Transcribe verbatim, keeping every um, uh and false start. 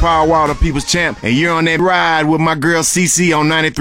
Paul Walter, People's Champ, and you're on that ride with my girl C C on ninety-three.